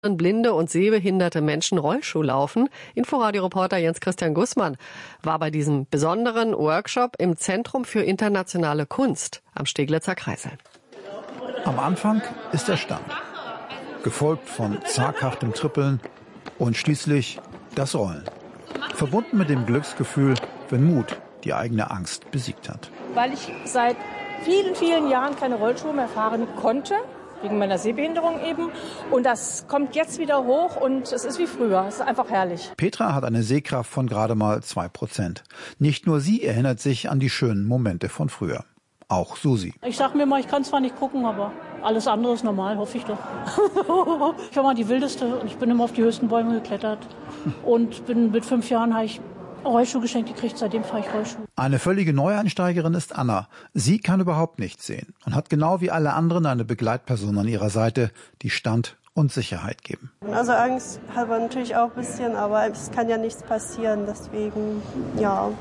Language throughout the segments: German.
Blinde und sehbehinderte Menschen Rollschuh laufen. Inforadio-Reporter Jens-Christian Gussmann war bei diesem besonderen Workshop im Zentrum für internationale Kunst am Steglitzer Kreisel. Am Anfang ist der Stand, gefolgt von zaghaftem Trippeln und schließlich das Rollen. Verbunden mit dem Glücksgefühl, wenn Mut die eigene Angst besiegt hat. Weil ich seit vielen, vielen Jahren keine Rollschuhe mehr fahren konnte, wegen meiner Sehbehinderung eben. Und das kommt jetzt wieder hoch und es ist wie früher. Es ist einfach herrlich. Petra hat eine Sehkraft von gerade mal 2%. Nicht nur sie erinnert sich an die schönen Momente von früher. Auch Susi. Ich sag mir mal, ich kann zwar nicht gucken, aber alles andere ist normal, hoffe ich doch. Ich war mal die Wildeste und ich bin immer auf die höchsten Bäume geklettert. Und mit 5 Jahren habe ich Rollschuh geschenkt gekriegt, seitdem fahre ich Rollschuh. Eine völlige Neueinsteigerin ist Anna. Sie kann überhaupt nichts sehen und hat genau wie alle anderen eine Begleitperson an ihrer Seite, die Stand und Sicherheit geben. Also Angst hat man natürlich auch ein bisschen, aber es kann ja nichts passieren, deswegen ja.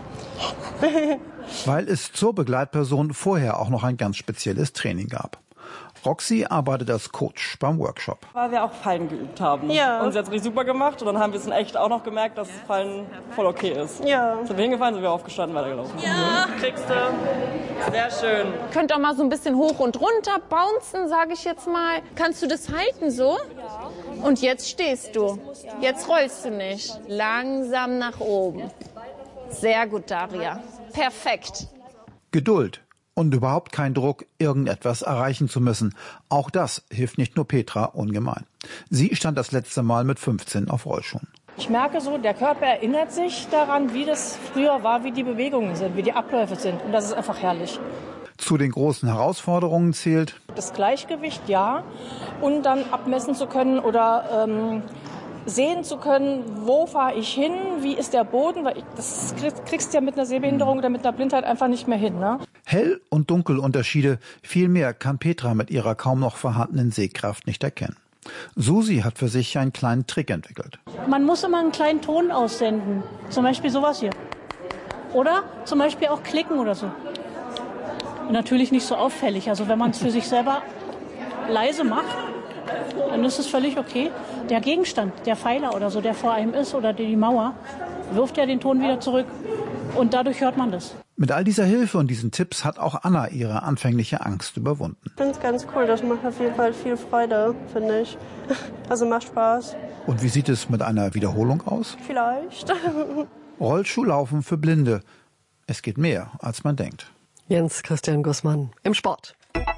Weil es zur Begleitperson vorher auch noch ein ganz spezielles Training gab. Roxy arbeitet als Coach beim Workshop. Weil wir auch Fallen geübt haben. Ja. Und sie hat es richtig super gemacht und dann haben wir es in echt auch noch gemerkt, dass Fallen voll okay ist. Ja. Sind wir hingefallen, sind wir aufgestanden, weitergelaufen. Ja. Kriegst du. Sehr schön. Könnt auch mal so ein bisschen hoch und runter bouncen, sage ich jetzt mal. Kannst du das halten so? Ja. Und jetzt stehst du. Jetzt rollst du nicht. Langsam nach oben. Sehr gut, Daria. Perfekt. Geduld. Und überhaupt kein Druck, irgendetwas erreichen zu müssen. Auch das hilft nicht nur Petra ungemein. Sie stand das letzte Mal mit 15 auf Rollschuhen. Ich merke so, der Körper erinnert sich daran, wie das früher war, wie die Bewegungen sind, wie die Abläufe sind. Und das ist einfach herrlich. Zu den großen Herausforderungen zählt Das Gleichgewicht, ja. Und dann abmessen zu können oder sehen zu können, wo fahre ich hin, wie ist der Boden. Weil das kriegst du ja mit einer Sehbehinderung oder mit einer Blindheit einfach nicht mehr hin. Ne? Hell- und Dunkelunterschiede, viel mehr kann Petra mit ihrer kaum noch vorhandenen Sehkraft nicht erkennen. Susi hat für sich einen kleinen Trick entwickelt. Man muss immer einen kleinen Ton aussenden. Zum Beispiel sowas hier. Oder zum Beispiel auch klicken oder so. Und natürlich nicht so auffällig. Also wenn man es für sich selber leise macht, dann ist es völlig okay. Der Gegenstand, der Pfeiler oder so, der vor einem ist oder die Mauer, wirft ja den Ton wieder zurück und dadurch hört man das. Mit all dieser Hilfe und diesen Tipps hat auch Anna ihre anfängliche Angst überwunden. Ich finde es ganz cool, das macht auf jeden Fall viel Freude, finde ich. Also macht Spaß. Und wie sieht es mit einer Wiederholung aus? Vielleicht. Rollschuhlaufen für Blinde. Es geht mehr, als man denkt. Jens-Christian Gussmann im Sport.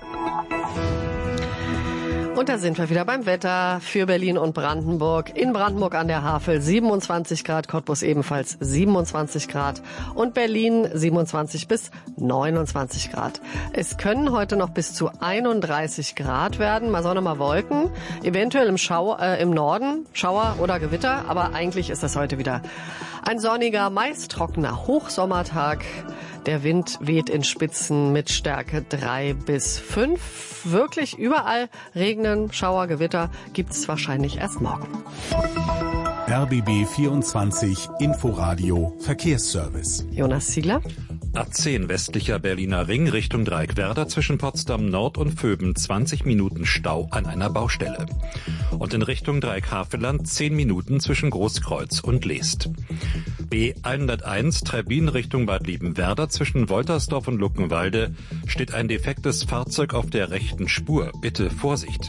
Und da sind wir wieder beim Wetter für Berlin und Brandenburg. In Brandenburg an der Havel 27 Grad, Cottbus ebenfalls 27 Grad und Berlin 27 bis 29 Grad. Es können heute noch bis zu 31 Grad werden, mal Sonne, mal Wolken, eventuell im Norden Schauer oder Gewitter, aber eigentlich ist das heute wieder ein sonniger, meist trockener Hochsommertag. Der Wind weht in Spitzen mit Stärke 3 bis 5. Wirklich überall regnen, Schauer, Gewitter gibt's wahrscheinlich erst morgen. RBB 24 Inforadio Verkehrsservice. Jonas Ziegler. A10 westlicher Berliner Ring Richtung Dreieckwerder zwischen Potsdam Nord und Vöben 20 Minuten Stau an einer Baustelle. Und in Richtung Dreieck-Havelland 10 Minuten zwischen Großkreuz und Leest. B101 Trebbin Richtung Bad Liebenwerda zwischen Woltersdorf und Luckenwalde steht ein defektes Fahrzeug auf der rechten Spur. Bitte Vorsicht.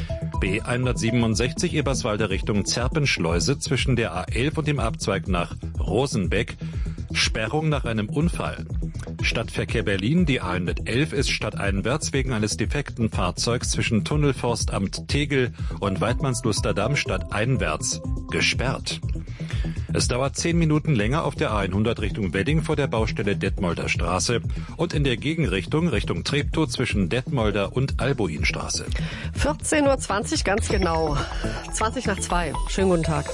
B167 Eberswalde Richtung Zerpenschleuse zwischen der A11 und dem Abzweig nach Rosenbeck. Sperrung nach einem Unfall. Stadtverkehr Berlin, die A111 ist stadteinwärts wegen eines defekten Fahrzeugs zwischen Tunnelforstamt Tegel und Weidmannslusterdamm stadteinwärts gesperrt. Es dauert 10 Minuten länger auf der A100 Richtung Wedding vor der Baustelle Detmolder Straße und in der Gegenrichtung Richtung Treptow zwischen Detmolder und Albuinstraße. 14:20 Uhr ganz genau. 20 nach 2. Schönen guten Tag.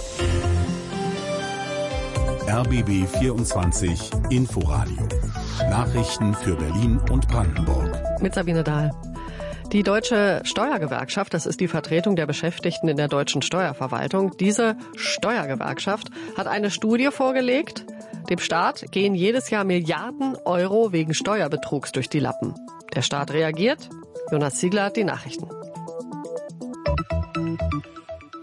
RBB 24 Inforadio. Nachrichten für Berlin und Brandenburg. Mit Sabine Dahl. Die Deutsche Steuergewerkschaft, das ist die Vertretung der Beschäftigten in der deutschen Steuerverwaltung. Diese Steuergewerkschaft hat eine Studie vorgelegt. Dem Staat gehen jedes Jahr Milliarden Euro wegen Steuerbetrugs durch die Lappen. Der Staat reagiert. Jonas Ziegler hat die Nachrichten.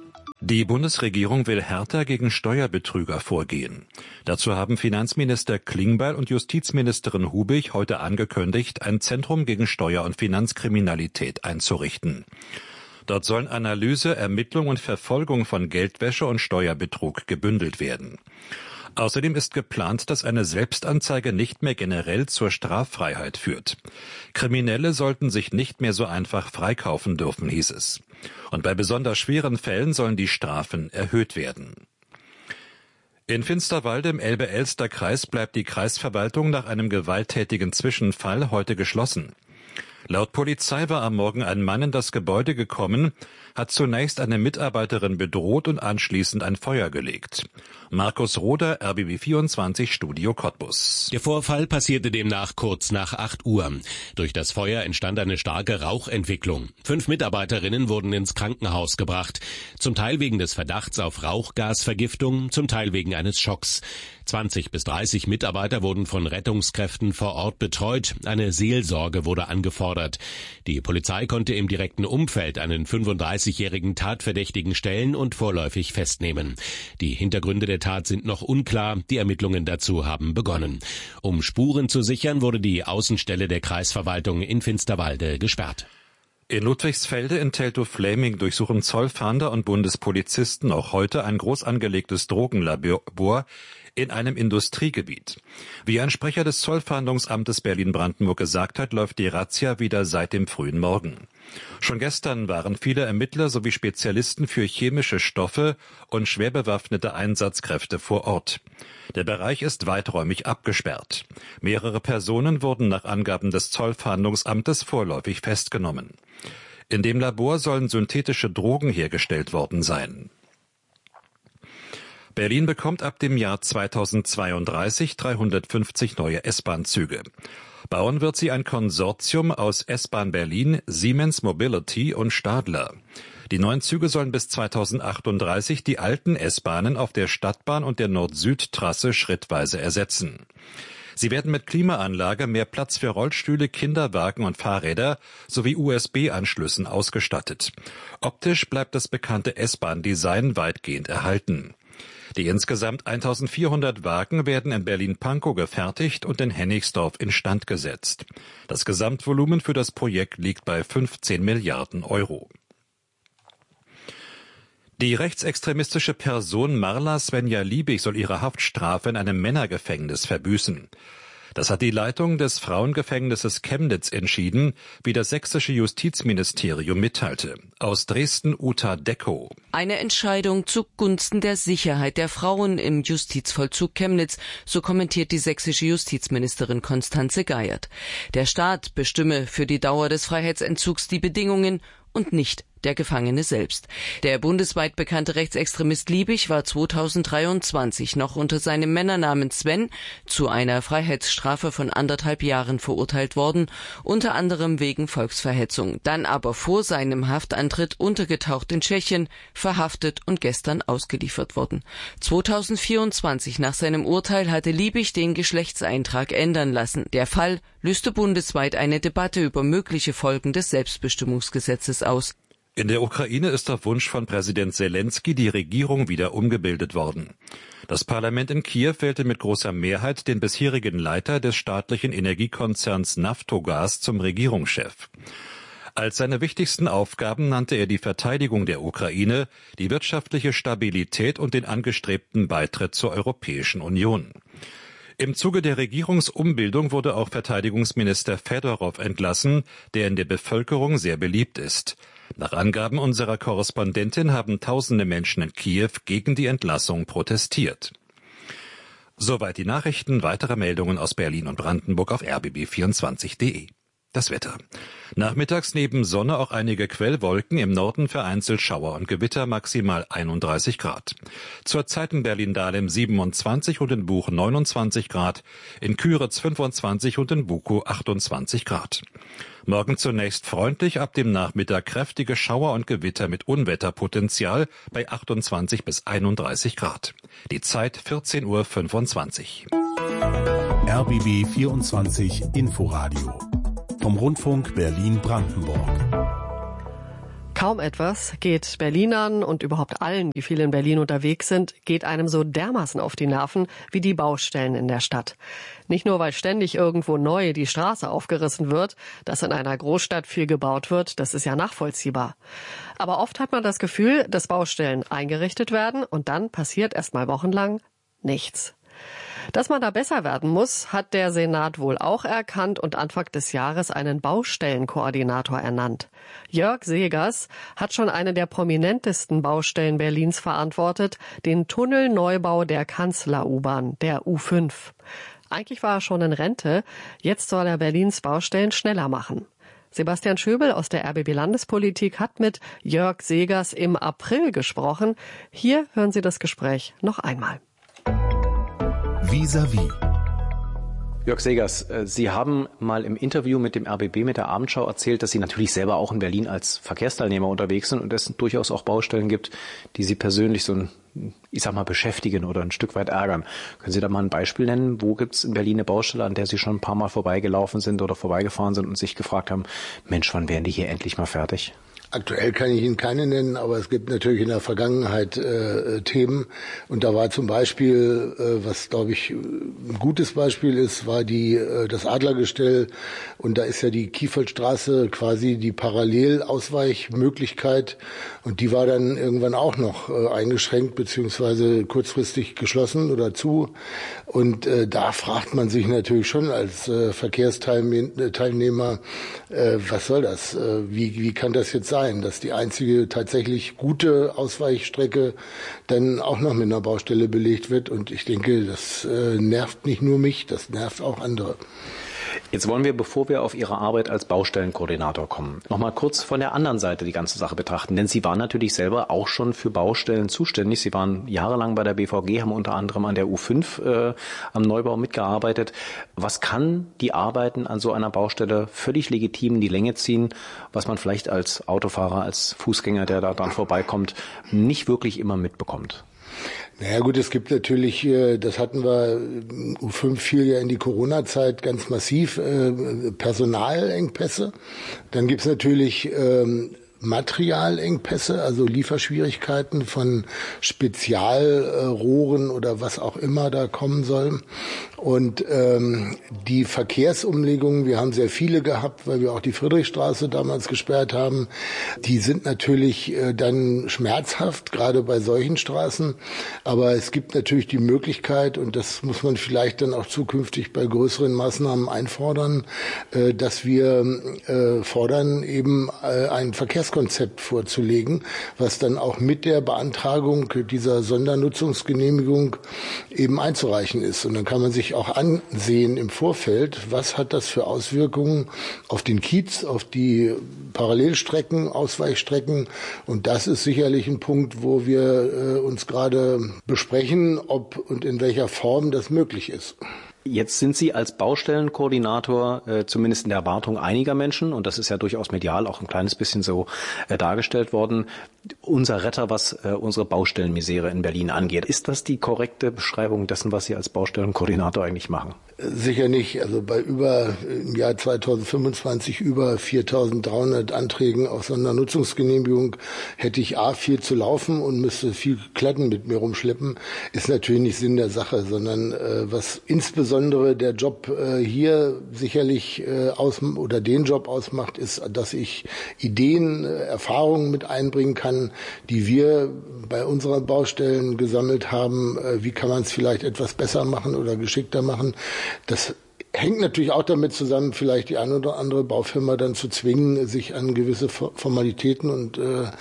Die Bundesregierung will härter gegen Steuerbetrüger vorgehen. Dazu haben Finanzminister Klingbeil und Justizministerin Hubig heute angekündigt, ein Zentrum gegen Steuer- und Finanzkriminalität einzurichten. Dort sollen Analyse, Ermittlung und Verfolgung von Geldwäsche und Steuerbetrug gebündelt werden. Außerdem ist geplant, dass eine Selbstanzeige nicht mehr generell zur Straffreiheit führt. Kriminelle sollten sich nicht mehr so einfach freikaufen dürfen, hieß es. Und bei besonders schweren Fällen sollen die Strafen erhöht werden. In Finsterwalde im Elbe-Elster-Kreis bleibt die Kreisverwaltung nach einem gewalttätigen Zwischenfall heute geschlossen. Laut Polizei war am Morgen ein Mann in das Gebäude gekommen, hat zunächst eine Mitarbeiterin bedroht und anschließend ein Feuer gelegt. Markus Roder, RBB 24, Studio Cottbus. Der Vorfall passierte demnach kurz nach 8 Uhr. Durch das Feuer entstand eine starke Rauchentwicklung. 5 Mitarbeiterinnen wurden ins Krankenhaus gebracht. Zum Teil wegen des Verdachts auf Rauchgasvergiftung, zum Teil wegen eines Schocks. 20 bis 30 Mitarbeiter wurden von Rettungskräften vor Ort betreut. Eine Seelsorge wurde angefordert. Die Polizei konnte im direkten Umfeld einen 35-jährigen Tatverdächtigen stellen und vorläufig festnehmen. Die Hintergründe der Tat sind noch unklar. Die Ermittlungen dazu haben begonnen. Um Spuren zu sichern, wurde die Außenstelle der Kreisverwaltung in Finsterwalde gesperrt. In Ludwigsfelde in Teltow-Fläming durchsuchen Zollfahnder und Bundespolizisten auch heute ein groß angelegtes Drogenlabor in einem Industriegebiet. Wie ein Sprecher des Zollfahndungsamtes Berlin-Brandenburg gesagt hat, läuft die Razzia wieder seit dem frühen Morgen. Schon gestern waren viele Ermittler sowie Spezialisten für chemische Stoffe und schwer bewaffnete Einsatzkräfte vor Ort. Der Bereich ist weiträumig abgesperrt. Mehrere Personen wurden nach Angaben des Zollfahndungsamtes vorläufig festgenommen. In dem Labor sollen synthetische Drogen hergestellt worden sein. Berlin bekommt ab dem Jahr 2032 350 neue S-Bahn-Züge. Bauen wird sie ein Konsortium aus S-Bahn Berlin, Siemens Mobility und Stadler. Die neuen Züge sollen bis 2038 die alten S-Bahnen auf der Stadtbahn und der Nord-Süd-Trasse schrittweise ersetzen. Sie werden mit Klimaanlage, mehr Platz für Rollstühle, Kinderwagen und Fahrräder sowie USB-Anschlüssen ausgestattet. Optisch bleibt das bekannte S-Bahn-Design weitgehend erhalten. Die insgesamt 1400 Wagen werden in Berlin-Pankow gefertigt und in Hennigsdorf instand gesetzt. Das Gesamtvolumen für das Projekt liegt bei 15 Milliarden Euro. Die rechtsextremistische Person Marla Svenja Liebig soll ihre Haftstrafe in einem Männergefängnis verbüßen. Das hat die Leitung des Frauengefängnisses Chemnitz entschieden, wie das sächsische Justizministerium mitteilte. Aus Dresden Uta Decko. Eine Entscheidung zugunsten der Sicherheit der Frauen im Justizvollzug Chemnitz, so kommentiert die sächsische Justizministerin Constanze Geiert. Der Staat bestimme für die Dauer des Freiheitsentzugs die Bedingungen und nicht der Gefangene selbst. Der bundesweit bekannte Rechtsextremist Liebig war 2023 noch unter seinem Männernamen Sven zu einer Freiheitsstrafe von 1,5 Jahren verurteilt worden, unter anderem wegen Volksverhetzung, dann aber vor seinem Haftantritt untergetaucht in Tschechien, verhaftet und gestern ausgeliefert worden. 2024 nach seinem Urteil hatte Liebig den Geschlechtseintrag ändern lassen. Der Fall löste bundesweit eine Debatte über mögliche Folgen des Selbstbestimmungsgesetzes aus. In der Ukraine ist auf Wunsch von Präsident Zelensky die Regierung wieder umgebildet worden. Das Parlament in Kiew wählte mit großer Mehrheit den bisherigen Leiter des staatlichen Energiekonzerns Naftogaz zum Regierungschef. Als seine wichtigsten Aufgaben nannte er die Verteidigung der Ukraine, die wirtschaftliche Stabilität und den angestrebten Beitritt zur Europäischen Union. Im Zuge der Regierungsumbildung wurde auch Verteidigungsminister Fedorow entlassen, der in der Bevölkerung sehr beliebt ist. Nach Angaben unserer Korrespondentin haben tausende Menschen in Kiew gegen die Entlassung protestiert. Soweit die Nachrichten. Weitere Meldungen aus Berlin und Brandenburg auf rbb24.de. Das Wetter. Nachmittags neben Sonne auch einige Quellwolken, im Norden vereinzelt Schauer und Gewitter, maximal 31 Grad. Zurzeit in Berlin-Dahlem 27 und in Buch 29 Grad, in Küritz 25 und in Bukow 28 Grad. Morgen zunächst freundlich, ab dem Nachmittag kräftige Schauer und Gewitter mit Unwetterpotenzial bei 28 bis 31 Grad. Die Zeit 14:25 Uhr. RBB 24 Inforadio vom Rundfunk Berlin-Brandenburg. Kaum etwas geht Berlinern und überhaupt allen, die viel in Berlin unterwegs sind, geht einem so dermaßen auf die Nerven wie die Baustellen in der Stadt. Nicht nur, weil ständig irgendwo neu die Straße aufgerissen wird, dass in einer Großstadt viel gebaut wird, das ist ja nachvollziehbar. Aber oft hat man das Gefühl, dass Baustellen eingerichtet werden und dann passiert erst mal wochenlang nichts. Dass man da besser werden muss, hat der Senat wohl auch erkannt und Anfang des Jahres einen Baustellenkoordinator ernannt. Jörg Segers hat schon eine der prominentesten Baustellen Berlins verantwortet, den Tunnelneubau der Kanzler-U-Bahn, der U5. Eigentlich war er schon in Rente, jetzt soll er Berlins Baustellen schneller machen. Sebastian Schöbel aus der RBB-Landespolitik hat mit Jörg Segers im April gesprochen. Hier hören Sie das Gespräch noch einmal. Vis-à-vis. Jörg Segers, Sie haben mal im Interview mit dem RBB, mit der Abendschau erzählt, dass Sie natürlich selber auch in Berlin als Verkehrsteilnehmer unterwegs sind und es durchaus auch Baustellen gibt, die Sie persönlich beschäftigen oder ein Stück weit ärgern. Können Sie da mal ein Beispiel nennen? Wo gibt es in Berlin eine Baustelle, an der Sie schon ein paar Mal vorbeigelaufen sind oder vorbeigefahren sind und sich gefragt haben, Mensch, wann werden die hier endlich mal fertig? Aktuell kann ich Ihnen keine nennen, aber es gibt natürlich in der Vergangenheit Themen. Und da war zum Beispiel, was glaube ich ein gutes Beispiel ist, war das Adlergestell. Und da ist ja die Kiefeldstraße quasi die Parallelausweichmöglichkeit. Und die war dann irgendwann auch noch eingeschränkt beziehungsweise kurzfristig geschlossen oder zu. Und da fragt man sich natürlich schon als Verkehrsteilnehmer, was soll das? Wie kann das jetzt sein, dass die einzige tatsächlich gute Ausweichstrecke dann auch noch mit einer Baustelle belegt wird? Und ich denke, das nervt nicht nur mich, das nervt auch andere. Jetzt wollen wir, bevor wir auf Ihre Arbeit als Baustellenkoordinator kommen, noch mal kurz von der anderen Seite die ganze Sache betrachten. Denn Sie waren natürlich selber auch schon für Baustellen zuständig. Sie waren jahrelang bei der BVG, haben unter anderem an der U5 am Neubau mitgearbeitet. Was kann die Arbeiten an so einer Baustelle völlig legitim in die Länge ziehen, was man vielleicht als Autofahrer, als Fußgänger, der da dran vorbeikommt, nicht wirklich immer mitbekommt? Naja gut, es gibt natürlich, das hatten wir, U5 fiel ja in die Corona-Zeit ganz massiv, Personalengpässe. Dann gibt's natürlich Materialengpässe, also Lieferschwierigkeiten von Spezialrohren oder was auch immer da kommen soll. Und die Verkehrsumlegungen, wir haben sehr viele gehabt, weil wir auch die Friedrichstraße damals gesperrt haben, die sind natürlich dann schmerzhaft, gerade bei solchen Straßen. Aber es gibt natürlich die Möglichkeit, und das muss man vielleicht dann auch zukünftig bei größeren Maßnahmen einfordern, dass wir fordern, eben ein Verkehrskonzept vorzulegen, was dann auch mit der Beantragung dieser Sondernutzungsgenehmigung eben einzureichen ist. Und dann kann man sich auch ansehen im Vorfeld, was hat das für Auswirkungen auf den Kiez, auf die Parallelstrecken, Ausweichstrecken. Und das ist sicherlich ein Punkt, wo wir uns gerade besprechen, ob und in welcher Form das möglich ist. Jetzt sind Sie als Baustellenkoordinator zumindest in der Erwartung einiger Menschen, und das ist ja durchaus medial auch ein kleines bisschen so dargestellt worden, unser Retter, was unsere Baustellenmisere in Berlin angeht. Ist das die korrekte Beschreibung dessen, was Sie als Baustellenkoordinator eigentlich machen? Sicher nicht. Also bei im Jahr 2025 über 4.300 Anträgen auf Sondernutzungsgenehmigung hätte ich viel zu laufen und müsste viel Klatten mit mir rumschleppen. Ist natürlich nicht Sinn der Sache, sondern was insbesondere der Job hier sicherlich den Job ausmacht, ist, dass ich Ideen, Erfahrungen mit einbringen kann, die wir bei unseren Baustellen gesammelt haben. Wie kann man es vielleicht etwas besser machen oder geschickter machen? Das hängt natürlich auch damit zusammen, vielleicht die eine oder andere Baufirma dann zu zwingen, sich an gewisse Formalitäten und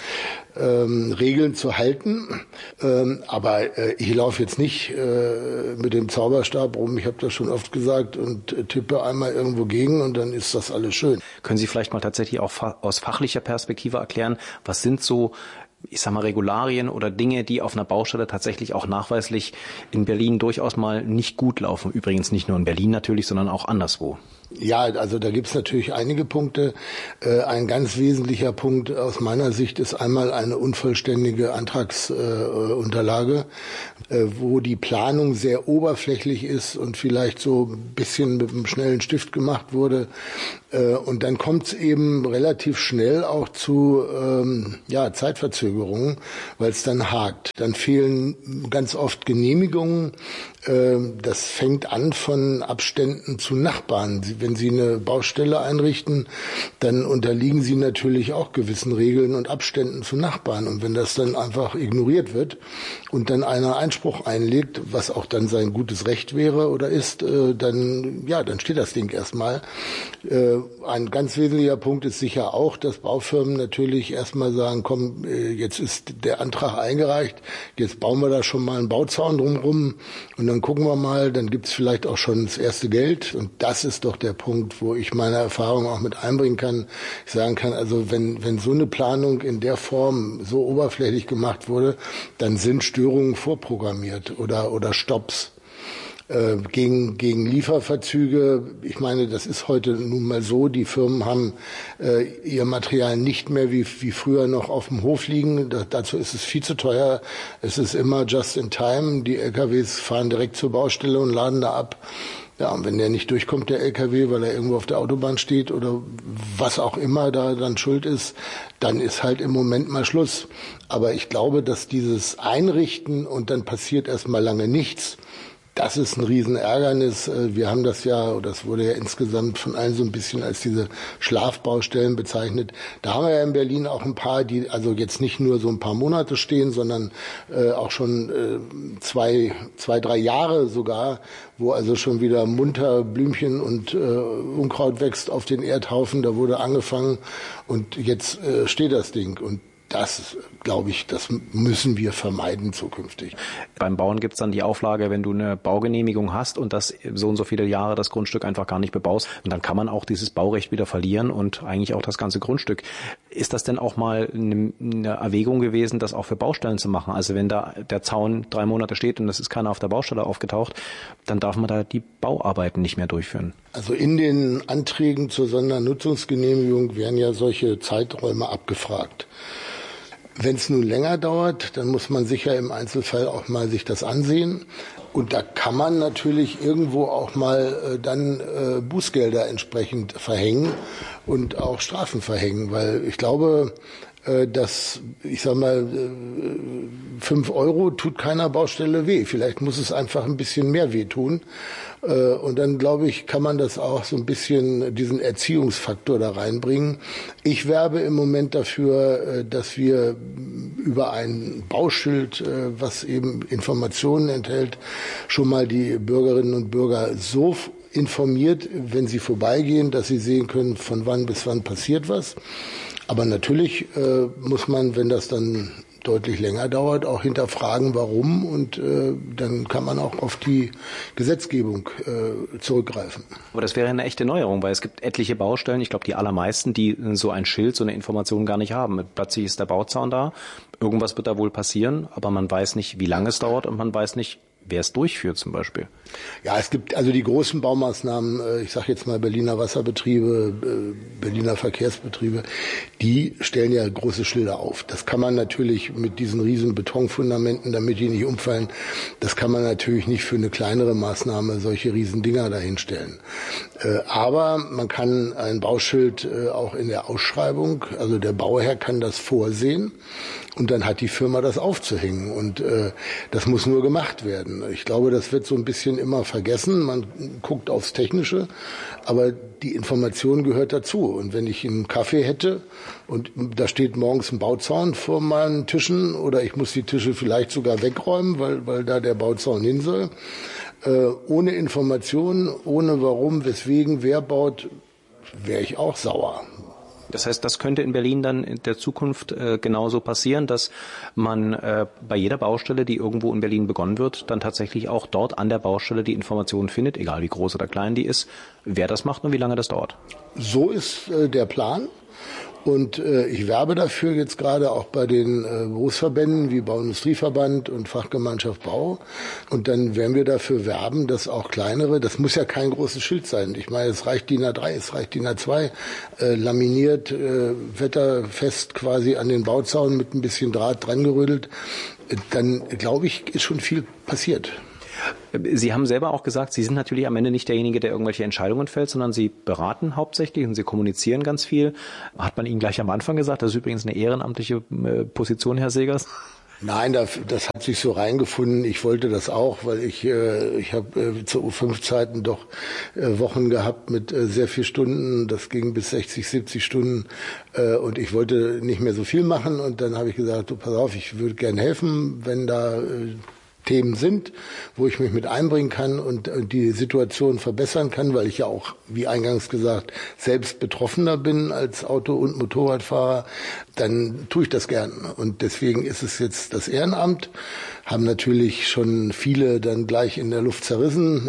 Regeln zu halten. Aber ich laufe jetzt nicht mit dem Zauberstab rum, ich habe das schon oft gesagt, und tippe einmal irgendwo gegen und dann ist das alles schön. Können Sie vielleicht mal tatsächlich auch aus fachlicher Perspektive erklären, was sind so, Regularien oder Dinge, die auf einer Baustelle tatsächlich auch nachweislich in Berlin durchaus mal nicht gut laufen? Übrigens nicht nur in Berlin natürlich, sondern auch anderswo. Ja, also da gibt's natürlich einige Punkte. Ein ganz wesentlicher Punkt aus meiner Sicht ist einmal eine unvollständige Antragsunterlage, wo die Planung sehr oberflächlich ist und vielleicht so ein bisschen mit einem schnellen Stift gemacht wurde. Und dann kommt's eben relativ schnell auch zu Zeitverzögerungen, weil es dann hakt. Dann fehlen ganz oft Genehmigungen. Das fängt an von Abständen zu Nachbarn. Wenn Sie eine Baustelle einrichten, dann unterliegen Sie natürlich auch gewissen Regeln und Abständen zu Nachbarn. Und wenn das dann einfach ignoriert wird und dann einer Einspruch einlegt, was auch dann sein gutes Recht wäre oder ist, dann steht das Ding erstmal. Ein ganz wesentlicher Punkt ist sicher auch, dass Baufirmen natürlich erstmal sagen, komm, jetzt ist der Antrag eingereicht, jetzt bauen wir da schon mal einen Bauzaun drumherum und dann gucken wir mal, dann gibt's vielleicht auch schon das erste Geld. Und das ist doch der Punkt, wo ich meine Erfahrung auch mit einbringen kann. Ich sagen kann, also wenn so eine Planung in der Form so oberflächlich gemacht wurde, dann sind Störungen vorprogrammiert oder Stopps. Gegen Lieferverzüge, ich meine, das ist heute nun mal so, die Firmen haben ihr Material nicht mehr wie früher noch auf dem Hof liegen. Dazu ist es viel zu teuer. Es ist immer just in time. Die LKWs fahren direkt zur Baustelle und laden da ab. Ja, und wenn der nicht durchkommt, der LKW, weil er irgendwo auf der Autobahn steht oder was auch immer da dann schuld ist, dann ist halt im Moment mal Schluss. Aber ich glaube, dass dieses Einrichten und dann passiert erstmal lange nichts, das ist ein Riesenärgernis. Wir haben das wurde ja insgesamt von allen so ein bisschen als diese Schlafbaustellen bezeichnet. Da haben wir ja in Berlin auch ein paar, die also jetzt nicht nur so ein paar Monate stehen, sondern auch schon 2-3 Jahre sogar, wo also schon wieder munter Blümchen und Unkraut wächst auf den Erdhaufen. Da wurde angefangen und jetzt steht das Ding. Und das, glaube ich, das müssen wir vermeiden zukünftig. Beim Bauen gibt's dann die Auflage, wenn du eine Baugenehmigung hast und das so und so viele Jahre das Grundstück einfach gar nicht bebaust, und dann kann man auch dieses Baurecht wieder verlieren und eigentlich auch das ganze Grundstück. Ist das denn auch mal eine Erwägung gewesen, das auch für Baustellen zu machen? Also wenn da der Zaun 3 Monate steht und es ist keiner auf der Baustelle aufgetaucht, dann darf man da die Bauarbeiten nicht mehr durchführen. Also in den Anträgen zur Sondernutzungsgenehmigung werden ja solche Zeiträume abgefragt. Wenn es nun länger dauert, dann muss man sicher im Einzelfall auch mal sich das ansehen. Und da kann man natürlich irgendwo auch mal dann Bußgelder entsprechend verhängen und auch Strafen verhängen. Weil ich glaube, dass, 5 Euro tut keiner Baustelle weh. Vielleicht muss es einfach ein bisschen mehr weh tun. Und dann, glaube ich, kann man das auch so ein bisschen, diesen Erziehungsfaktor da reinbringen. Ich werbe im Moment dafür, dass wir über ein Bauschild, was eben Informationen enthält, schon mal die Bürgerinnen und Bürger so informiert, wenn sie vorbeigehen, dass sie sehen können, von wann bis wann passiert was. Aber natürlich muss man, wenn das dann deutlich länger dauert, auch hinterfragen, warum, und dann kann man auch auf die Gesetzgebung zurückgreifen. Aber das wäre eine echte Neuerung, weil es gibt etliche Baustellen, ich glaube die allermeisten, die so ein Schild, so eine Information gar nicht haben. Plötzlich ist der Bauzaun da, irgendwas wird da wohl passieren, aber man weiß nicht, wie lange es dauert und man weiß nicht, wer es durchführt zum Beispiel. Ja, es gibt also die großen Baumaßnahmen, ich sage jetzt mal Berliner Wasserbetriebe, Berliner Verkehrsbetriebe, die stellen ja große Schilder auf. Das kann man natürlich mit diesen riesen Betonfundamenten, damit die nicht umfallen, das kann man natürlich nicht für eine kleinere Maßnahme solche riesen Dinger dahinstellen. Aber man kann ein Bauschild auch in der Ausschreibung, also der Bauherr kann das vorsehen und dann hat die Firma das aufzuhängen und das muss nur gemacht werden. Ich glaube, das wird so ein bisschen immer vergessen. Man guckt aufs Technische, aber die Information gehört dazu. Und wenn ich einen Kaffee hätte und da steht morgens ein Bauzaun vor meinen Tischen oder ich muss die Tische vielleicht sogar wegräumen, weil da der Bauzaun hin soll, ohne Information, ohne warum, weswegen, wer baut, wäre ich auch sauer. Das heißt, das könnte in Berlin dann in der Zukunft genauso passieren, dass man bei jeder Baustelle, die irgendwo in Berlin begonnen wird, dann tatsächlich auch dort an der Baustelle die Informationen findet, egal wie groß oder klein die ist, wer das macht und wie lange das dauert. So ist der Plan. Und ich werbe dafür jetzt gerade auch bei den Berufsverbänden wie Bauindustrieverband und Fachgemeinschaft Bau. Und dann werden wir dafür werben, dass auch kleinere, das muss ja kein großes Schild sein. Ich meine, es reicht DIN A3, es reicht DIN A2, laminiert, wetterfest quasi an den Bauzaun mit ein bisschen Draht dran gerödelt. Dann, glaube ich, ist schon viel passiert. Sie haben selber auch gesagt, Sie sind natürlich am Ende nicht derjenige, der irgendwelche Entscheidungen fällt, sondern Sie beraten hauptsächlich und Sie kommunizieren ganz viel. Hat man Ihnen gleich am Anfang gesagt, das ist übrigens eine ehrenamtliche Position, Herr Segers? Nein, das hat sich so reingefunden. Ich wollte das auch, weil ich habe zu U5-Zeiten doch Wochen gehabt mit sehr viel Stunden. Das ging bis 60, 70 Stunden und ich wollte nicht mehr so viel machen. Und dann habe ich gesagt, du, pass auf, ich würde gerne helfen, wenn da Themen sind, wo ich mich mit einbringen kann und die Situation verbessern kann, weil ich ja auch, wie eingangs gesagt, selbst Betroffener bin als Auto- und Motorradfahrer, dann tue ich das gern. Und deswegen ist es jetzt das Ehrenamt, haben natürlich schon viele dann gleich in der Luft zerrissen,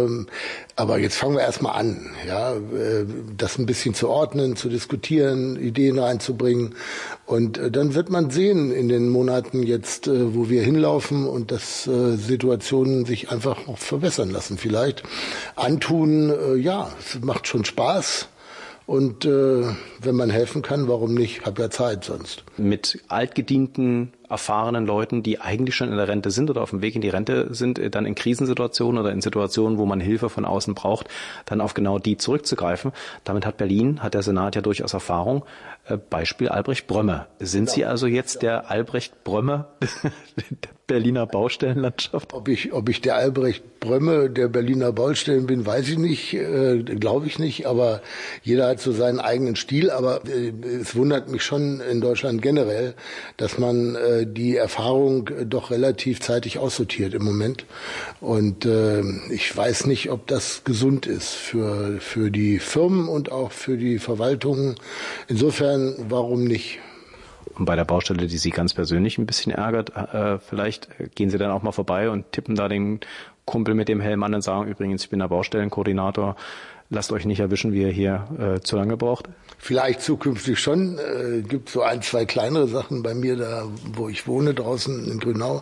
aber jetzt fangen wir erstmal an, ja, das ein bisschen zu ordnen, zu diskutieren, Ideen reinzubringen und dann wird man sehen in den Monaten jetzt, wo wir hinlaufen und dass Situationen sich einfach noch verbessern lassen vielleicht. Antun, ja, es macht schon Spaß. Und wenn man helfen kann, warum nicht? Hab ja Zeit sonst. Mit altgedienten, erfahrenen Leuten, die eigentlich schon in der Rente sind oder auf dem Weg in die Rente sind, dann in Krisensituationen oder in Situationen, wo man Hilfe von außen braucht, dann auf genau die zurückzugreifen. Damit hat der Senat ja durchaus Erfahrung. Beispiel Albrecht Brömme. Sind Sie also jetzt der Albrecht Brömme der Berliner Baustellenlandschaft? Ob ich der Albrecht Brömme der Berliner Baustellen bin, weiß ich nicht, glaube ich nicht, aber jeder hat so seinen eigenen Stil, aber es wundert mich schon in Deutschland generell, dass man die Erfahrung doch relativ zeitig aussortiert im Moment und ich weiß nicht, ob das gesund ist für die Firmen und auch für die Verwaltungen. Insofern, warum nicht? Und bei der Baustelle, die Sie ganz persönlich ein bisschen ärgert, vielleicht gehen Sie dann auch mal vorbei und tippen da den Kumpel mit dem Helm an und sagen, übrigens, ich bin der Baustellenkoordinator, lasst euch nicht erwischen, wie ihr hier zu lange braucht? Vielleicht zukünftig schon. Gibt so 1, 2 kleinere Sachen bei mir, da wo ich wohne, draußen in Grünau.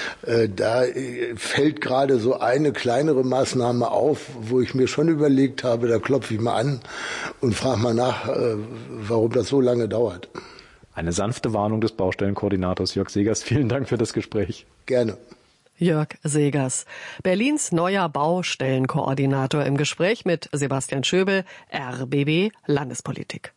Da fällt gerade so eine kleinere Maßnahme auf, wo ich mir schon überlegt habe, da klopfe ich mal an und frage mal nach, warum das so lange dauert. Eine sanfte Warnung des Baustellenkoordinators Jörg Segers. Vielen Dank für das Gespräch. Gerne. Jörg Segers, Berlins neuer Baustellenkoordinator im Gespräch mit Sebastian Schöbel, RBB Landespolitik.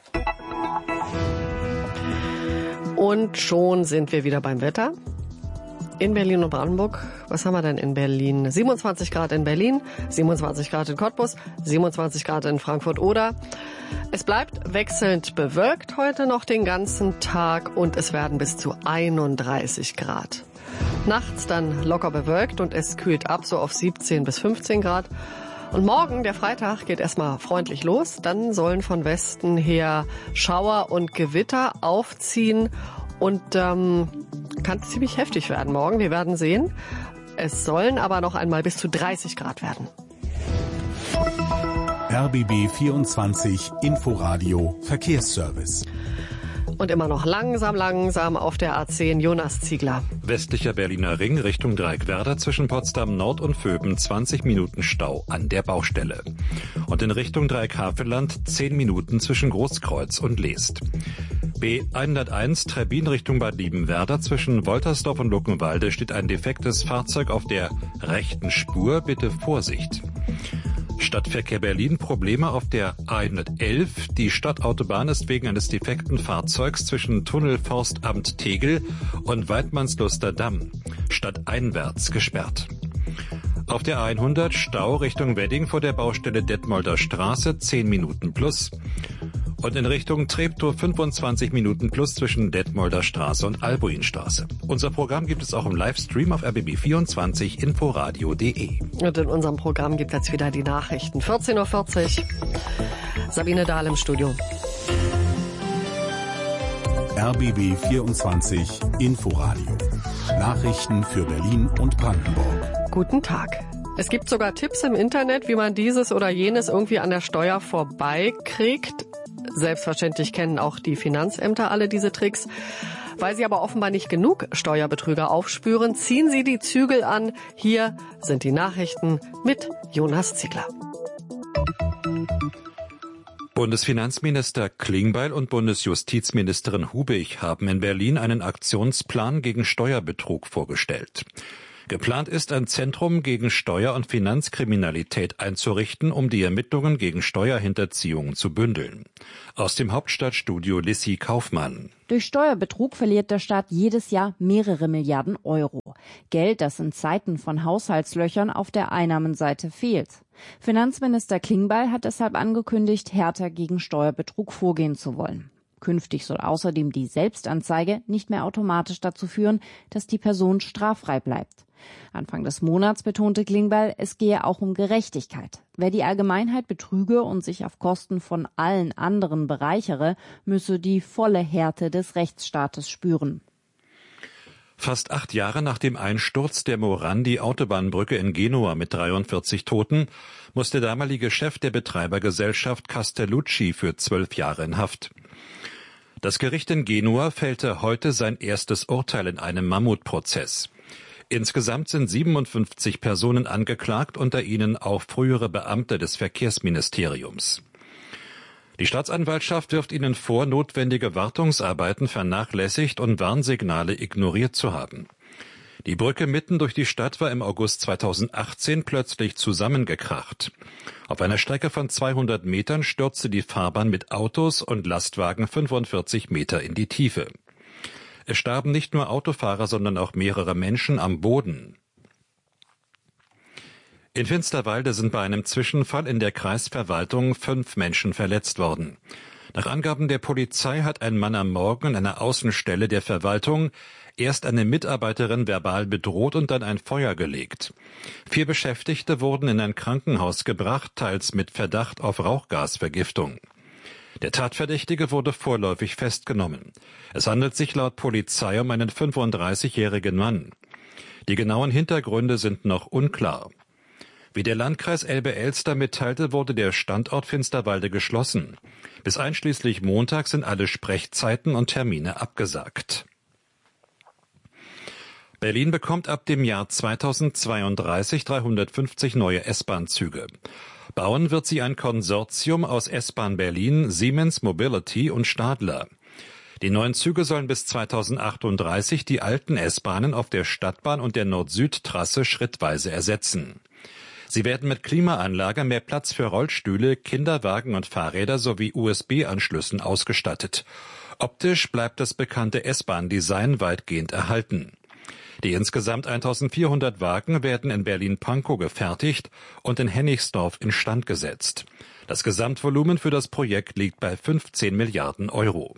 Und schon sind wir wieder beim Wetter. In Berlin und Brandenburg, was haben wir denn in Berlin? 27 Grad in Berlin, 27 Grad in Cottbus, 27 Grad in Frankfurt-Oder. Es bleibt wechselnd bewölkt heute noch den ganzen Tag und es werden bis zu 31 Grad. Nachts dann locker bewölkt und es kühlt ab so auf 17 bis 15 Grad. Und morgen, der Freitag, geht erstmal freundlich los. Dann sollen von Westen her Schauer und Gewitter aufziehen und kann ziemlich heftig werden morgen. Wir werden sehen. Es sollen aber noch einmal bis zu 30 Grad werden. RBB 24 Inforadio Verkehrsservice. Und immer noch langsam auf der A10 Jonas Ziegler. Westlicher Berliner Ring Richtung Dreieckwerder zwischen Potsdam Nord und Vöben 20 Minuten Stau an der Baustelle. Und in Richtung Dreieck-Havelland 10 Minuten zwischen Großkreuz und Leest. B101 Trebbin Richtung Bad Liebenwerda zwischen Woltersdorf und Luckenwalde steht ein defektes Fahrzeug auf der rechten Spur. Bitte Vorsicht. Stadtverkehr Berlin, Probleme auf der A111. Die Stadtautobahn ist wegen eines defekten Fahrzeugs zwischen Tunnel Forstamt Tegel und Weidmannsluster Damm stadteinwärts gesperrt. Auf der A100 Stau Richtung Wedding vor der Baustelle Detmolder Straße 10 Minuten plus. Und in Richtung Treptow 25 Minuten plus zwischen Detmolder Straße und Albuinstraße. Unser Programm gibt es auch im Livestream auf rbb24 inforadio.de. Und in unserem Programm gibt es jetzt wieder die Nachrichten. 14.40 Uhr. Sabine Dahl im Studio. RBB 24 Inforadio. Nachrichten für Berlin und Brandenburg. Guten Tag. Es gibt sogar Tipps im Internet, wie man dieses oder jenes irgendwie an der Steuer vorbeikriegt. Selbstverständlich kennen auch die Finanzämter alle diese Tricks. Weil sie aber offenbar nicht genug Steuerbetrüger aufspüren, ziehen sie die Zügel an. Hier sind die Nachrichten mit Jonas Ziegler. Bundesfinanzminister Klingbeil und Bundesjustizministerin Hubig haben in Berlin einen Aktionsplan gegen Steuerbetrug vorgestellt. Geplant ist, ein Zentrum gegen Steuer- und Finanzkriminalität einzurichten, um die Ermittlungen gegen Steuerhinterziehung zu bündeln. Aus dem Hauptstadtstudio Lissy Kaufmann. Durch Steuerbetrug verliert der Staat jedes Jahr mehrere Milliarden Euro. Geld, das in Zeiten von Haushaltslöchern auf der Einnahmenseite fehlt. Finanzminister Klingbeil hat deshalb angekündigt, härter gegen Steuerbetrug vorgehen zu wollen. Künftig soll außerdem die Selbstanzeige nicht mehr automatisch dazu führen, dass die Person straffrei bleibt. Anfang des Monats betonte Klingbeil, es gehe auch um Gerechtigkeit. Wer die Allgemeinheit betrüge und sich auf Kosten von allen anderen bereichere, müsse die volle Härte des Rechtsstaates spüren. Fast 8 Jahre nach dem Einsturz der Morandi-Autobahnbrücke in Genua mit 43 Toten muss der damalige Chef der Betreibergesellschaft Castellucci für 12 Jahre in Haft. Das Gericht in Genua fällte heute sein erstes Urteil in einem Mammutprozess. Insgesamt sind 57 Personen angeklagt, unter ihnen auch frühere Beamte des Verkehrsministeriums. Die Staatsanwaltschaft wirft ihnen vor, notwendige Wartungsarbeiten vernachlässigt und Warnsignale ignoriert zu haben. Die Brücke mitten durch die Stadt war im August 2018 plötzlich zusammengekracht. Auf einer Strecke von 200 Metern stürzte die Fahrbahn mit Autos und Lastwagen 45 Meter in die Tiefe. Es starben nicht nur Autofahrer, sondern auch mehrere Menschen am Boden. In Finsterwalde sind bei einem Zwischenfall in der Kreisverwaltung 5 Menschen verletzt worden. Nach Angaben der Polizei hat ein Mann am Morgen an einer Außenstelle der Verwaltung erst eine Mitarbeiterin verbal bedroht und dann ein Feuer gelegt. 4 Beschäftigte wurden in ein Krankenhaus gebracht, teils mit Verdacht auf Rauchgasvergiftung. Der Tatverdächtige wurde vorläufig festgenommen. Es handelt sich laut Polizei um einen 35-jährigen Mann. Die genauen Hintergründe sind noch unklar. Wie der Landkreis Elbe-Elster mitteilte, wurde der Standort Finsterwalde geschlossen. Bis einschließlich Montag sind alle Sprechzeiten und Termine abgesagt. Berlin bekommt ab dem Jahr 2032 350 neue S-Bahn-Züge. Bauen wird sie ein Konsortium aus S-Bahn Berlin, Siemens Mobility und Stadler. Die neuen Züge sollen bis 2038 die alten S-Bahnen auf der Stadtbahn und der Nord-Süd-Trasse schrittweise ersetzen. Sie werden mit Klimaanlage, mehr Platz für Rollstühle, Kinderwagen und Fahrräder sowie USB-Anschlüssen ausgestattet. Optisch bleibt das bekannte S-Bahn-Design weitgehend erhalten. Die insgesamt 1400 Wagen werden in Berlin-Pankow gefertigt und in Hennigsdorf instand gesetzt. Das Gesamtvolumen für das Projekt liegt bei 15 Milliarden Euro.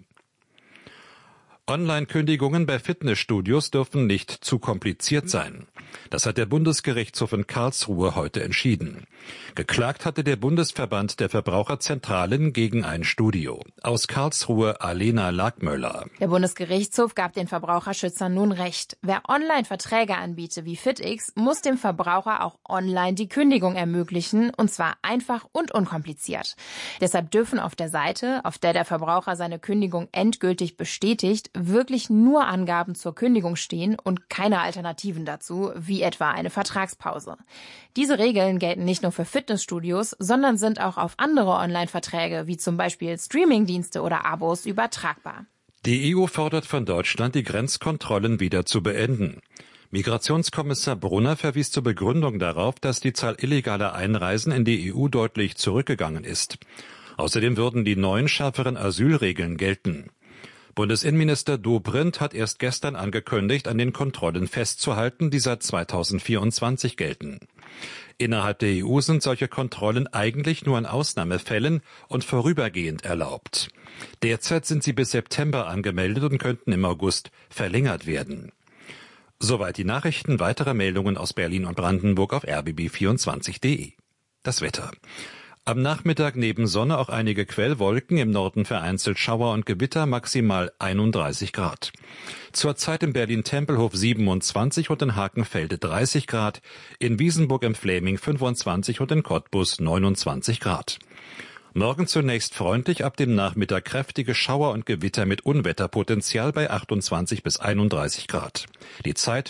Online-Kündigungen bei Fitnessstudios dürfen nicht zu kompliziert sein. Das hat der Bundesgerichtshof in Karlsruhe heute entschieden. Geklagt hatte der Bundesverband der Verbraucherzentralen gegen ein Studio. Aus Karlsruhe Alena Lagmöller. Der Bundesgerichtshof gab den Verbraucherschützern nun recht. Wer Online-Verträge anbietet wie FitX, muss dem Verbraucher auch online die Kündigung ermöglichen, und zwar einfach und unkompliziert. Deshalb dürfen auf der Seite, auf der der Verbraucher seine Kündigung endgültig bestätigt, wirklich nur Angaben zur Kündigung stehen und keine Alternativen dazu, wie etwa eine Vertragspause. Diese Regeln gelten nicht nur für Fitnessstudios, sondern sind auch auf andere Online-Verträge, wie zum Beispiel Streamingdienste oder Abos, übertragbar. Die EU fordert von Deutschland, die Grenzkontrollen wieder zu beenden. Migrationskommissar Brunner verwies zur Begründung darauf, dass die Zahl illegaler Einreisen in die EU deutlich zurückgegangen ist. Außerdem würden die neuen schärferen Asylregeln gelten. Bundesinnenminister Dobrindt hat erst gestern angekündigt, an den Kontrollen festzuhalten, die seit 2024 gelten. Innerhalb der EU sind solche Kontrollen eigentlich nur in Ausnahmefällen und vorübergehend erlaubt. Derzeit sind sie bis September angemeldet und könnten im August verlängert werden. Soweit die Nachrichten. Weitere Meldungen aus Berlin und Brandenburg auf rbb24.de. Das Wetter. Am Nachmittag neben Sonne auch einige Quellwolken, im Norden vereinzelt Schauer und Gewitter, maximal 31 Grad. Zurzeit in Berlin-Tempelhof 27 und in Hakenfelde 30 Grad, in Wiesenburg im Fläming 25 und in Cottbus 29 Grad. Morgen zunächst freundlich, ab dem Nachmittag kräftige Schauer und Gewitter mit Unwetterpotenzial bei 28 bis 31 Grad. Die Zeit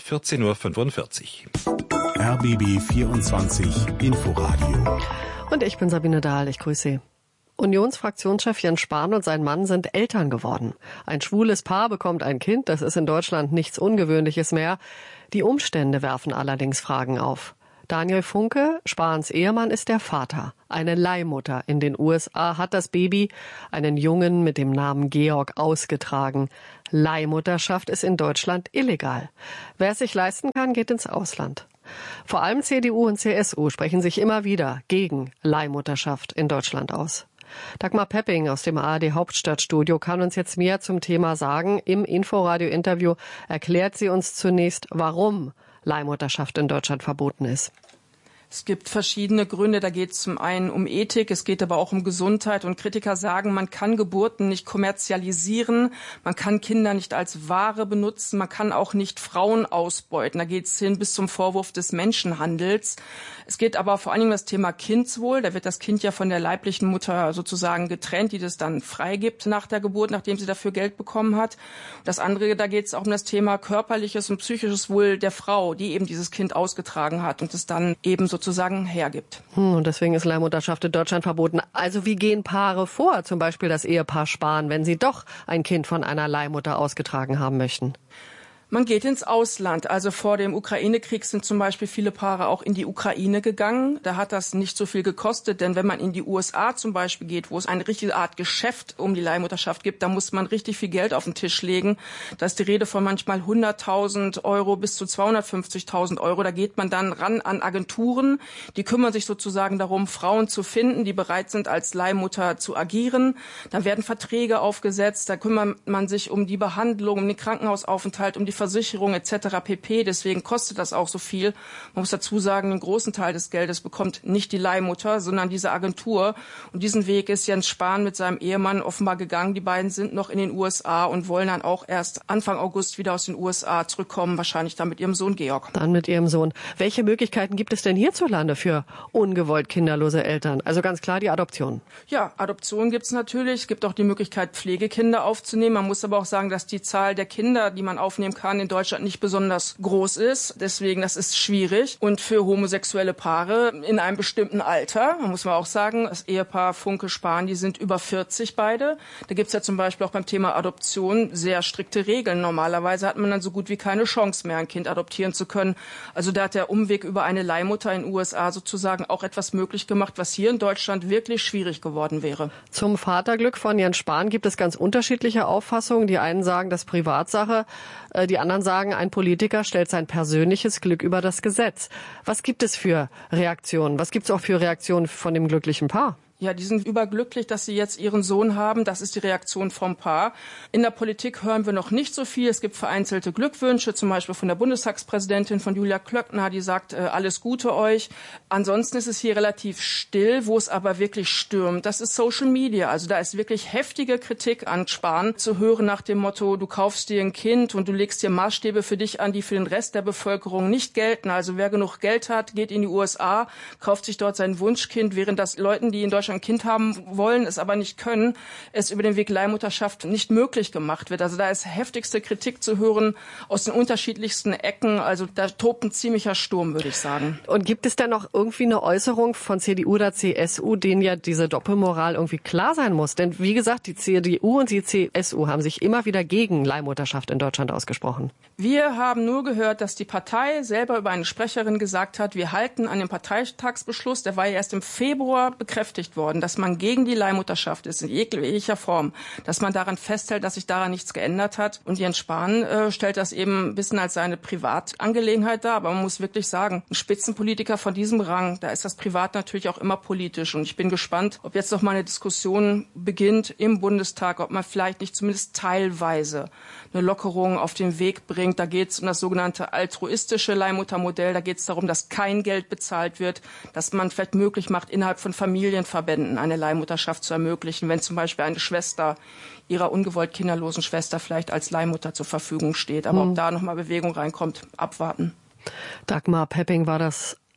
14:45 Uhr. RBB 24 Inforadio. Und ich bin Sabine Dahl, ich grüße Sie. Unionsfraktionschef Jens Spahn und sein Mann sind Eltern geworden. Ein schwules Paar bekommt ein Kind, das ist in Deutschland nichts Ungewöhnliches mehr. Die Umstände werfen allerdings Fragen auf. Daniel Funke, Spahns Ehemann, ist der Vater. Eine Leihmutter in den USA hat das Baby, einen Jungen mit dem Namen Georg, ausgetragen. Leihmutterschaft ist in Deutschland illegal. Wer es sich leisten kann, geht ins Ausland. Vor allem CDU und CSU sprechen sich immer wieder gegen Leihmutterschaft in Deutschland aus. Dagmar Pepping aus dem ARD Hauptstadtstudio kann uns jetzt mehr zum Thema sagen. Im Inforadio-Interview erklärt sie uns zunächst, warum Leihmutterschaft in Deutschland verboten ist. Es gibt verschiedene Gründe. Da geht es zum einen um Ethik, es geht aber auch um Gesundheit. Und Kritiker sagen, man kann Geburten nicht kommerzialisieren, man kann Kinder nicht als Ware benutzen, man kann auch nicht Frauen ausbeuten. Da geht es hin bis zum Vorwurf des Menschenhandels. Es geht aber vor allen Dingen um das Thema Kindswohl. Da wird das Kind ja von der leiblichen Mutter sozusagen getrennt, die das dann freigibt nach der Geburt, nachdem sie dafür Geld bekommen hat. Das andere, da geht es auch um das Thema körperliches und psychisches Wohl der Frau, die eben dieses Kind ausgetragen hat und es dann eben sozusagen hergibt. Und deswegen ist Leihmutterschaft in Deutschland verboten. Also wie gehen Paare vor, zum Beispiel das Ehepaar Spahn, wenn sie doch ein Kind von einer Leihmutter ausgetragen haben möchten? Man geht ins Ausland. Also vor dem Ukraine-Krieg sind zum Beispiel viele Paare auch in die Ukraine gegangen. Da hat das nicht so viel gekostet, denn wenn man in die USA zum Beispiel geht, wo es eine richtige Art Geschäft um die Leihmutterschaft gibt, da muss man richtig viel Geld auf den Tisch legen. Da ist die Rede von manchmal 100.000 Euro bis zu 250.000 Euro. Da geht man dann ran an Agenturen. Die kümmern sich sozusagen darum, Frauen zu finden, die bereit sind, als Leihmutter zu agieren. Dann werden Verträge aufgesetzt. Da kümmert man sich um die Behandlung, um den Krankenhausaufenthalt, um die Versicherung etc. pp. Deswegen kostet das auch so viel. Man muss dazu sagen, einen großen Teil des Geldes bekommt nicht die Leihmutter, sondern diese Agentur. Und diesen Weg ist Jens Spahn mit seinem Ehemann offenbar gegangen. Die beiden sind noch in den USA und wollen dann auch erst Anfang August wieder aus den USA zurückkommen, wahrscheinlich dann mit ihrem Sohn Georg. Dann mit ihrem Sohn. Welche Möglichkeiten gibt es denn hierzulande für ungewollt kinderlose Eltern? Also ganz klar die Adoption. Ja, Adoption gibt es natürlich. Es gibt auch die Möglichkeit, Pflegekinder aufzunehmen. Man muss aber auch sagen, dass die Zahl der Kinder, die man aufnehmen kann, in Deutschland nicht besonders groß ist. Deswegen, das ist schwierig. Und für homosexuelle Paare in einem bestimmten Alter, man muss mal auch sagen, das Ehepaar Funke Spahn, die sind über 40 beide. Da gibt es ja zum Beispiel auch beim Thema Adoption sehr strikte Regeln. Normalerweise hat man dann so gut wie keine Chance mehr, ein Kind adoptieren zu können. Also da hat der Umweg über eine Leihmutter in den USA sozusagen auch etwas möglich gemacht, was hier in Deutschland wirklich schwierig geworden wäre. Zum Vaterglück von Jens Spahn gibt es ganz unterschiedliche Auffassungen. Die einen sagen, das ist Privatsache, die anderen sagen, ein Politiker stellt sein persönliches Glück über das Gesetz. Was gibt es für Reaktionen? Was gibt es auch für Reaktionen von dem glücklichen Paar? Ja, die sind überglücklich, dass sie jetzt ihren Sohn haben. Das ist die Reaktion vom Paar. In der Politik hören wir noch nicht so viel. Es gibt vereinzelte Glückwünsche, zum Beispiel von der Bundestagspräsidentin, von Julia Klöckner, die sagt, alles Gute euch. Ansonsten ist es hier relativ still, wo es aber wirklich stürmt. Das ist Social Media. Also da ist wirklich heftige Kritik an Spahn zu hören nach dem Motto, du kaufst dir ein Kind und du legst dir Maßstäbe für dich an, die für den Rest der Bevölkerung nicht gelten. Also wer genug Geld hat, geht in die USA, kauft sich dort sein Wunschkind, während das Leuten, die in Deutschland ein Kind haben wollen, es aber nicht können, es über den Weg Leihmutterschaft nicht möglich gemacht wird. Also da ist heftigste Kritik zu hören aus den unterschiedlichsten Ecken. Also da tobt ein ziemlicher Sturm, würde ich sagen. Und gibt es denn noch irgendwie eine Äußerung von CDU oder CSU, denen ja diese Doppelmoral irgendwie klar sein muss? Denn wie gesagt, die CDU und die CSU haben sich immer wieder gegen Leihmutterschaft in Deutschland ausgesprochen. Wir haben nur gehört, dass die Partei selber über eine Sprecherin gesagt hat, wir halten an dem Parteitagsbeschluss, der war ja erst im Februar bekräftigt worden, dass man gegen die Leihmutterschaft ist, in jeglicher Form, dass man daran festhält, dass sich daran nichts geändert hat. Und Jens Spahn stellt das eben ein bisschen als seine Privatangelegenheit dar. Aber man muss wirklich sagen, ein Spitzenpolitiker von diesem Rang, da ist das Privat natürlich auch immer politisch. Und ich bin gespannt, ob jetzt noch mal eine Diskussion beginnt im Bundestag, ob man vielleicht nicht zumindest teilweise eine Lockerung auf den Weg bringt. Da geht es um das sogenannte altruistische Leihmuttermodell. Da geht es darum, dass kein Geld bezahlt wird, dass man vielleicht möglich macht, innerhalb von Familienverbänden eine Leihmutterschaft zu ermöglichen, wenn zum Beispiel eine Schwester ihrer ungewollt kinderlosen Schwester vielleicht als Leihmutter zur Verfügung steht. Aber ob da nochmal Bewegung reinkommt, abwarten. Dagmar Pepping war das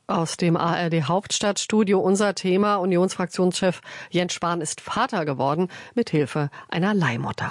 Aus dem ARD-Hauptstadtstudio unser Thema. Unionsfraktionschef Jens Spahn ist Vater geworden mit Hilfe einer Leihmutter.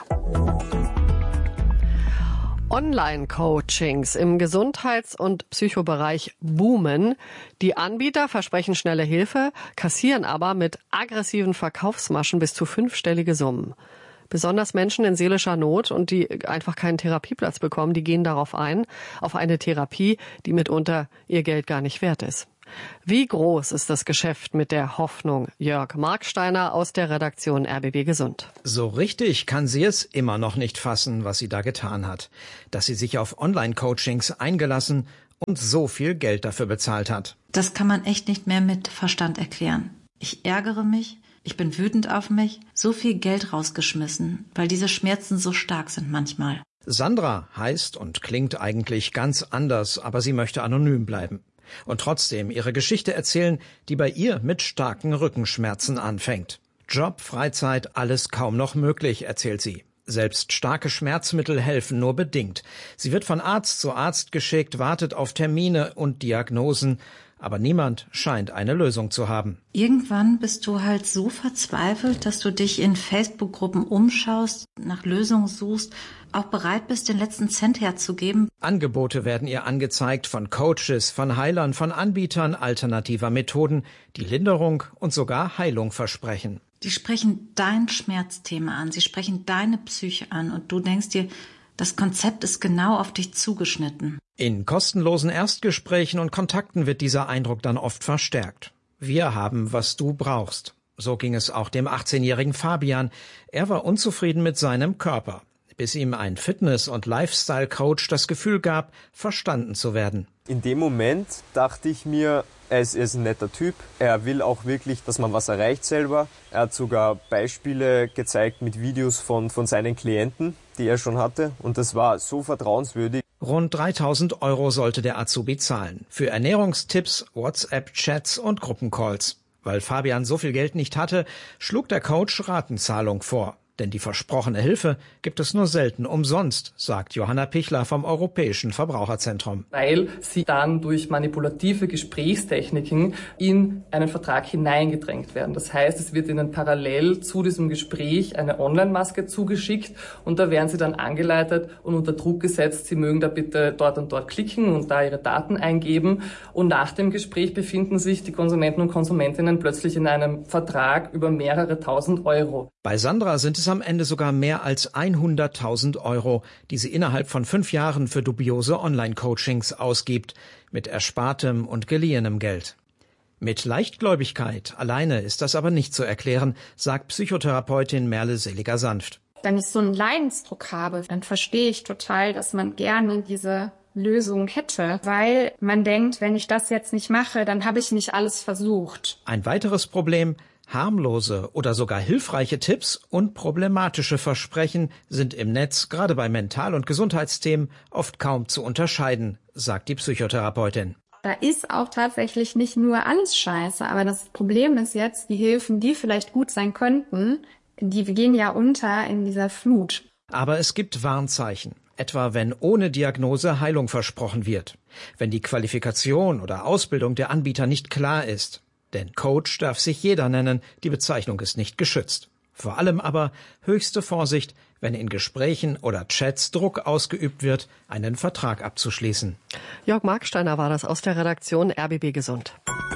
Online-Coachings im Gesundheits- und Psychobereich boomen. Die Anbieter versprechen schnelle Hilfe, kassieren aber mit aggressiven Verkaufsmaschen bis zu 5-stellige Summen. Besonders Menschen in seelischer Not und die einfach keinen Therapieplatz bekommen, die gehen darauf ein, auf eine Therapie, die mitunter ihr Geld gar nicht wert ist. Wie groß ist das Geschäft mit der Hoffnung? Jörg Marksteiner aus der Redaktion RBB Gesund. So richtig kann sie es immer noch nicht fassen, was sie da getan hat. Dass sie sich auf Online-Coachings eingelassen und so viel Geld dafür bezahlt hat. Das kann man echt nicht mehr mit Verstand erklären. Ich ärgere mich, ich bin wütend auf mich, so viel Geld rausgeschmissen, weil diese Schmerzen so stark sind manchmal. Sandra heißt und klingt eigentlich ganz anders, aber sie möchte anonym bleiben. Und trotzdem ihre Geschichte erzählen, die bei ihr mit starken Rückenschmerzen anfängt. Job, Freizeit, alles kaum noch möglich, erzählt sie. Selbst starke Schmerzmittel helfen nur bedingt. Sie wird von Arzt zu Arzt geschickt, wartet auf Termine und Diagnosen, aber niemand scheint eine Lösung zu haben. Irgendwann bist du halt so verzweifelt, dass du dich in Facebook-Gruppen umschaust, nach Lösungen suchst, auch bereit bist, den letzten Cent herzugeben. Angebote werden ihr angezeigt von Coaches, von Heilern, von Anbietern alternativer Methoden, die Linderung und sogar Heilung versprechen. Die sprechen dein Schmerzthema an, sie sprechen deine Psyche an und du denkst dir, das Konzept ist genau auf dich zugeschnitten. In kostenlosen Erstgesprächen und Kontakten wird dieser Eindruck dann oft verstärkt. Wir haben, was du brauchst. So ging es auch dem 18-jährigen Fabian. Er war unzufrieden mit seinem Körper, bis ihm ein Fitness- und Lifestyle-Coach das Gefühl gab, verstanden zu werden. In dem Moment dachte ich mir, er ist ein netter Typ. Er will auch wirklich, dass man was erreicht selber. Er hat sogar Beispiele gezeigt mit Videos von seinen Klienten, die er schon hatte. Und das war so vertrauenswürdig. Rund 3.000 € sollte der Azubi zahlen. Für Ernährungstipps, WhatsApp-Chats und Gruppencalls. Weil Fabian so viel Geld nicht hatte, schlug der Coach Ratenzahlung vor. Denn die versprochene Hilfe gibt es nur selten umsonst, sagt Johanna Pichler vom Europäischen Verbraucherzentrum. Weil sie dann durch manipulative Gesprächstechniken in einen Vertrag hineingedrängt werden. Das heißt, es wird ihnen parallel zu diesem Gespräch eine Online-Maske zugeschickt und da werden sie dann angeleitet und unter Druck gesetzt, sie mögen da bitte dort und dort klicken und da ihre Daten eingeben. Und nach dem Gespräch befinden sich die Konsumenten und Konsumentinnen plötzlich in einem Vertrag über mehrere tausend Euro. Bei Sandra sind es am Ende sogar mehr als 100.000 €, die sie innerhalb von 5 Jahren für dubiose Online-Coachings ausgibt, mit erspartem und geliehenem Geld. Mit Leichtgläubigkeit alleine ist das aber nicht zu erklären, sagt Psychotherapeutin Merle Seliger-Sanft. Wenn ich so einen Leidensdruck habe, dann verstehe ich total, dass man gerne diese Lösung hätte, weil man denkt, wenn ich das jetzt nicht mache, dann habe ich nicht alles versucht. Ein weiteres Problem: harmlose oder sogar hilfreiche Tipps und problematische Versprechen sind im Netz, gerade bei Mental- und Gesundheitsthemen, oft kaum zu unterscheiden, sagt die Psychotherapeutin. Da ist auch tatsächlich nicht nur alles scheiße, aber das Problem ist jetzt, die Hilfen, die vielleicht gut sein könnten, die gehen ja unter in dieser Flut. Aber es gibt Warnzeichen, etwa wenn ohne Diagnose Heilung versprochen wird, wenn die Qualifikation oder Ausbildung der Anbieter nicht klar ist. Denn Coach darf sich jeder nennen, die Bezeichnung ist nicht geschützt. Vor allem aber höchste Vorsicht, wenn in Gesprächen oder Chats Druck ausgeübt wird, einen Vertrag abzuschließen. Jörg Marksteiner war das aus der Redaktion RBB Gesund.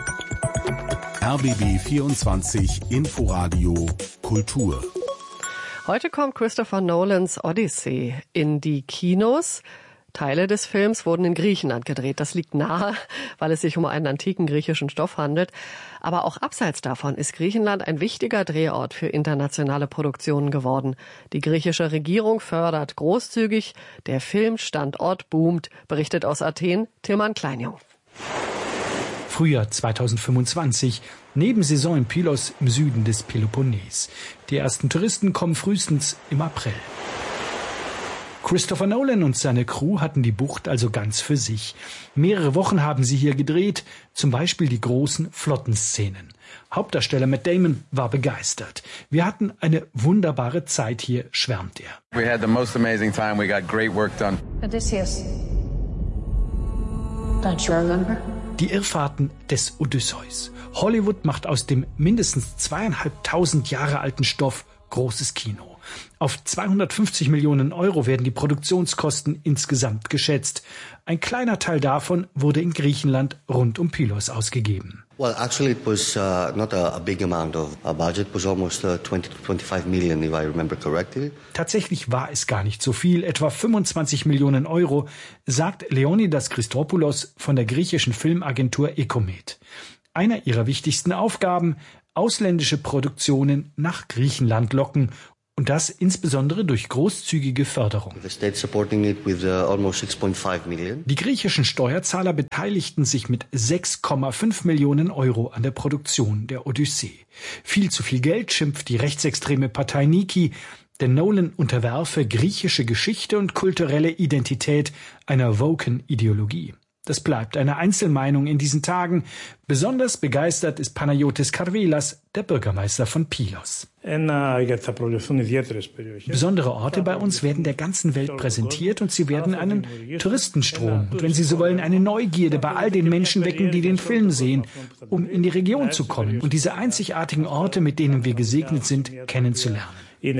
RBB 24 Inforadio Kultur. Heute kommt Christopher Nolans Odyssey in die Kinos. Teile des Films wurden in Griechenland gedreht. Das liegt nahe, weil es sich um einen antiken griechischen Stoff handelt. Aber auch abseits davon ist Griechenland ein wichtiger Drehort für internationale Produktionen geworden. Die griechische Regierung fördert großzügig. Der Filmstandort boomt, berichtet aus Athen Tilman Kleinjung. Frühjahr 2025, Nebensaison in Pylos im Süden des Peloponnes. Die ersten Touristen kommen frühestens im April. Christopher Nolan und seine Crew hatten die Bucht also ganz für sich. Mehrere Wochen haben sie hier gedreht, zum Beispiel die großen Flottenszenen. Hauptdarsteller Matt Damon war begeistert. Wir hatten eine wunderbare Zeit hier, schwärmt er. We had the most amazing time. We got great work done. Odysseus, don't you remember? Die Irrfahrten des Odysseus. Hollywood macht aus dem mindestens 2.500 Jahre alten Stoff großes Kino. Auf 250 Millionen Euro werden die Produktionskosten insgesamt geschätzt. Ein kleiner Teil davon wurde in Griechenland rund um Pylos ausgegeben. Well, actually it was not a big amount of budget. It was almost 20 to 25 million, if I remember correctly. Tatsächlich war es gar nicht so viel, etwa 25 Millionen Euro, sagt Leonidas Christopoulos von der griechischen Filmagentur Ecomed. Einer ihrer wichtigsten Aufgaben, ausländische Produktionen nach Griechenland locken. Und das insbesondere durch großzügige Förderung. Die griechischen Steuerzahler beteiligten sich mit 6,5 Millionen Euro an der Produktion der Odyssee. Viel zu viel Geld, schimpft die rechtsextreme Partei Niki, denn Nolan unterwerfe griechische Geschichte und kulturelle Identität einer woken Ideologie. Das bleibt eine Einzelmeinung in diesen Tagen. Besonders begeistert ist Panayotis Karvelas, der Bürgermeister von Pylos. Besondere Orte bei uns werden der ganzen Welt präsentiert und sie werden einen Touristenstrom und wenn Sie so wollen, eine Neugierde bei all den Menschen wecken, die den Film sehen, um in die Region zu kommen und diese einzigartigen Orte, mit denen wir gesegnet sind, kennenzulernen.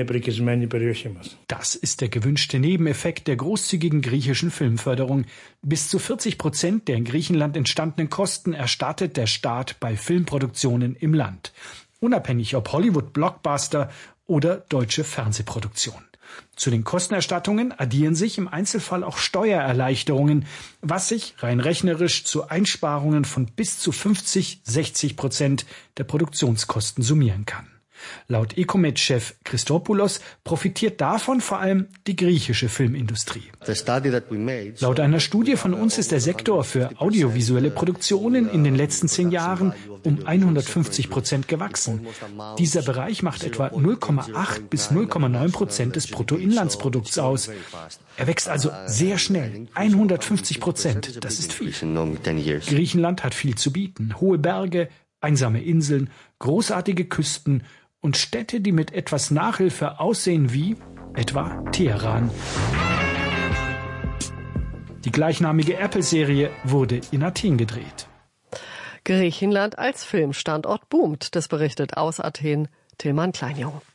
Das ist der gewünschte Nebeneffekt der großzügigen griechischen Filmförderung. Bis zu 40% der in Griechenland entstandenen Kosten erstattet der Staat bei Filmproduktionen im Land. Unabhängig ob Hollywood-Blockbuster oder deutsche Fernsehproduktion. Zu den Kostenerstattungen addieren sich im Einzelfall auch Steuererleichterungen, was sich rein rechnerisch zu Einsparungen von bis zu 50-60% der Produktionskosten summieren kann. Laut Ecomed-Chef Christopoulos profitiert davon vor allem die griechische Filmindustrie. Laut einer Studie von uns ist der Sektor für audiovisuelle Produktionen in den letzten 10 Jahren um 150% gewachsen. Dieser Bereich macht etwa 0,8 bis 0,9% des Bruttoinlandsprodukts aus. Er wächst also sehr schnell, 150%, das ist viel. Griechenland hat viel zu bieten, hohe Berge, einsame Inseln, großartige Küsten und Städte, die mit etwas Nachhilfe aussehen wie etwa Teheran. Die gleichnamige Apple-Serie wurde in Athen gedreht. Griechenland als Filmstandort boomt, das berichtet aus Athen Tillmann Kleinjung.